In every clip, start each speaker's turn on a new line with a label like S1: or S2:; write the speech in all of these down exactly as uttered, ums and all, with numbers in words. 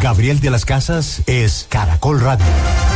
S1: Gabriel de las Casas es Caracol Radio.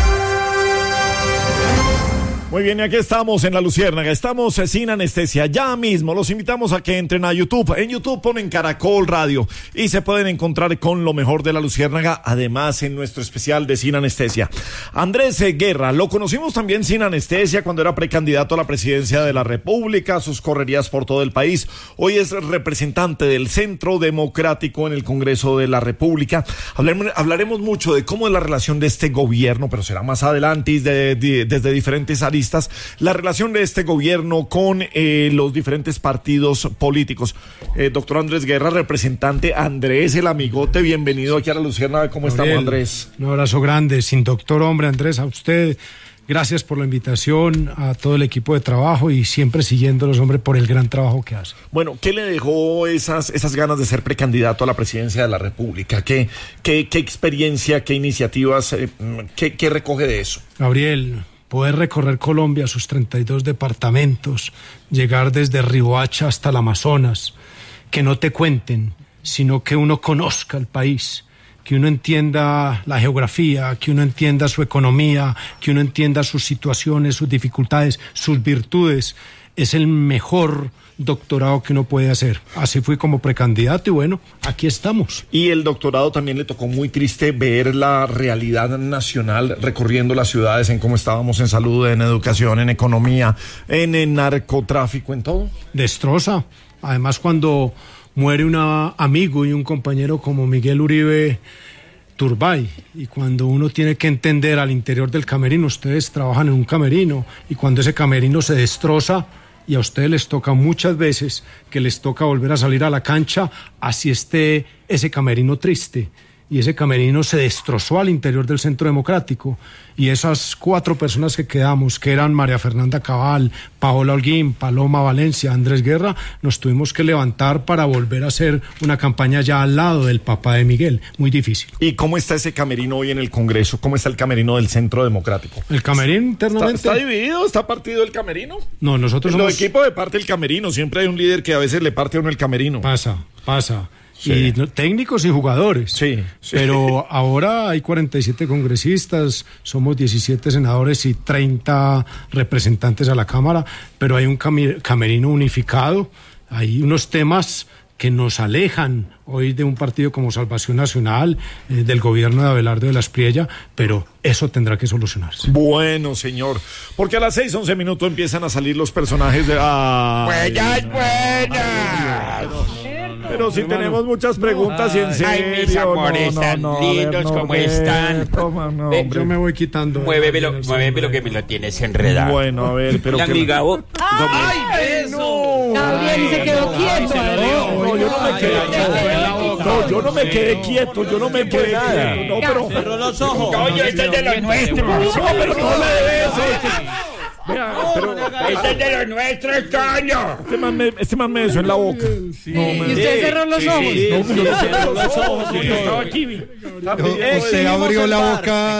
S2: Muy bien, y aquí estamos en La Luciérnaga, estamos sin anestesia, ya mismo los invitamos a que entren a YouTube, en YouTube ponen Caracol Radio y se pueden encontrar con lo mejor de La Luciérnaga, además en nuestro especial de Sin Anestesia. Andrés Guerra, lo conocimos también sin anestesia cuando era precandidato a la presidencia de la República, sus correrías por todo el país, hoy es representante del Centro Democrático en el Congreso de la República. Hablaremos, hablaremos mucho de cómo es la relación de este gobierno, pero será más adelante y de, de, desde diferentes áreas, la relación de este gobierno con eh, los diferentes partidos políticos. Eh, doctor Andrés Guerra, representante Andrés, el amigote, bienvenido aquí a La Luciérnaga. ¿Cómo Gabriel, estamos, Andrés?
S3: Un abrazo grande, sin doctor, hombre, Andrés, a usted. Gracias por la invitación, a todo el equipo de trabajo y siempre siguiéndolos, hombre, por el gran trabajo que hace.
S2: Bueno, ¿qué le dejó esas, esas ganas de ser precandidato a la presidencia de la República? ¿Qué, qué, qué experiencia, qué iniciativas, eh, qué, qué recoge de eso?
S3: Gabriel, poder recorrer Colombia, sus treinta y dos departamentos, llegar desde Riohacha hasta el Amazonas, que no te cuenten, sino que uno conozca el país, que uno entienda la geografía, que uno entienda su economía, que uno entienda sus situaciones, sus dificultades, sus virtudes, es el mejor doctorado que uno puede hacer. Así fui como precandidato y bueno, aquí estamos.
S2: Y el doctorado también le tocó muy triste ver la realidad nacional recorriendo las ciudades, en cómo estábamos en salud, en educación, en economía, en el narcotráfico, en todo.
S3: Destroza. Además, cuando muere un amigo y un compañero como Miguel Uribe Turbay, y cuando uno tiene que entender al interior del camerino, ustedes trabajan en un camerino, y cuando ese camerino se destroza, y a ustedes les toca muchas veces que les toca volver a salir a la cancha, así esté ese camerino triste. Y ese camerino se destrozó al interior del Centro Democrático. Y esas cuatro personas que quedamos, que eran María Fernanda Cabal, Paola Holguín, Paloma Valencia, Andrés Guerra, nos tuvimos que levantar para volver a hacer una campaña ya al lado del papá de Miguel. Muy difícil.
S2: ¿Y cómo está ese camerino hoy en el Congreso? ¿Cómo está el camerino del Centro Democrático?
S3: ¿El camerino internamente?
S2: ¿Está, está dividido? ¿Está partido el camerino?
S3: No, nosotros
S2: en
S3: somos...
S2: los equipos de parte el camerino. Siempre hay un líder que a veces le parte a uno el camerino.
S3: Pasa, pasa. Sí. Y no, técnicos y jugadores.
S2: Sí, sí.
S3: Pero ahora hay cuarenta y siete congresistas, somos diecisiete senadores y treinta representantes a la Cámara, pero hay un cam- camerino unificado, hay unos temas que nos alejan hoy de un partido como Salvación Nacional, eh, del gobierno de Abelardo de la Espriella, pero eso tendrá que solucionarse.
S2: Bueno, señor, porque a las seis once minutos empiezan a salir los personajes de... Ah,
S4: ¡Buenas, buenas!
S2: Pero si tenemos muchas preguntas y en serio.
S4: Ay, mis amores
S2: no,
S4: tan
S2: no, no,
S4: lindos,
S2: ver, no,
S4: ¿cómo
S2: ver,
S4: están?
S2: Toma, no,
S4: Ven,
S3: yo me voy quitando.
S4: Muévelo, muévelo que me lo tienes enredado.
S2: Bueno, a ver, pero
S4: La
S2: que...
S4: amiga, vos.
S5: ¡Ay,
S2: no!
S5: Gabriel, y se quedó quieto.
S2: No, yo no me quedé quieto. No, yo no me quedé quieto, yo no me quedé quieto. No, pero...
S5: Cerró los ojos.
S4: Coño, este es de los nuestros.
S2: No, pero no le debes eso. Vea, pero...
S4: Este es de los nuestros, coño.
S2: Este man me, este man me besó en la boca.
S5: Sí. No, ¿y usted cerró los ojos?
S2: Sí, no, yo no cerró los ojos. Yo estaba aquí.
S3: Usted abrió la boca.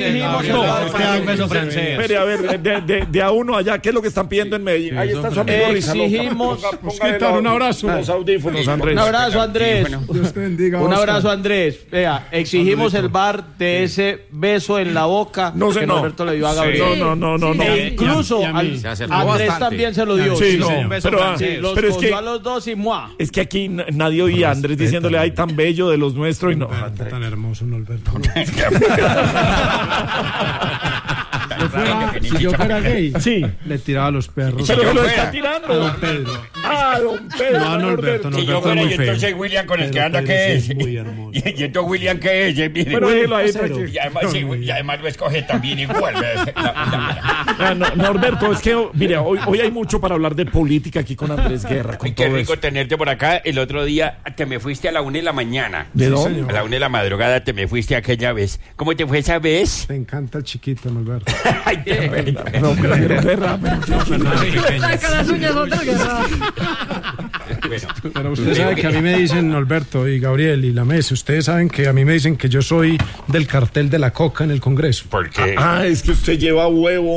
S2: Espere, a ver, de, de, de a uno allá, ¿qué es lo que están pidiendo en Medellín? Ahí está su amigo
S5: Exigimos...
S3: Un abrazo.
S2: Los audífonos, Andrés.
S5: Un abrazo, Andrés. Un abrazo, Andrés. Vea, exigimos el bar de ese beso en la boca
S2: no sé,
S5: que
S2: no.
S5: Roberto le dio a Gabriel.
S2: No, no, no, no.
S5: Incluso al, Andrés también se lo dio.
S2: Sí, sí, no, pero,
S5: sí, los
S2: pero es que
S5: a los dos y ¡mua!
S2: Es que aquí n- nadie oía a Andrés diciéndole ay tan bello de los nuestros y no.
S3: Andrés. Tan hermoso, no, Alberto.
S4: Yo fuera,
S3: si yo fuera gay,
S2: sí,
S3: le tiraba a los perros.
S2: pero
S4: yo
S2: lo
S4: fuera.
S2: está tirando.
S3: A don Pedro.
S2: Ah, don Pedro.
S3: No, a Norberto,
S4: Si yo
S3: Norberto
S4: fuera,
S3: es
S4: y
S3: muy feo.
S4: entonces William con el que
S3: Pedro,
S4: anda,
S3: Pedro
S4: ¿qué
S3: sí
S4: es?
S3: muy hermoso.
S4: Y, y entonces William, ¿qué es? Mire.
S2: Pero déjelo ahí.
S3: Cero.
S4: Y además, sí, y además lo escoge también igual. ¿ves? La- la-
S2: Ah, no, Norberto, es que mira, hoy, hoy hay mucho para hablar de política aquí con Andrés Guerra. Con
S4: Ay, qué
S2: todo
S4: rico
S2: eso.
S4: tenerte por acá. El otro día te me fuiste a la una de la mañana.
S2: ¿De
S3: Sí,
S2: dónde?
S3: señor.
S4: A la una de la madrugada te me fuiste aquella vez. ¿Cómo te fue esa vez?
S3: Te encanta el chiquito, Norberto.
S4: Ay, te
S2: No, pero pero Guerra, pero-
S5: Saca las uñas otra Guerra.
S4: Bueno,
S3: Pero usted sabe que a mí me dicen, Norberto y Gabriel y la mesa, ustedes saben que a mí me dicen que yo soy del cartel de la coca en el Congreso.
S4: ¿por qué?
S2: Ah, es que usted lleva huevo.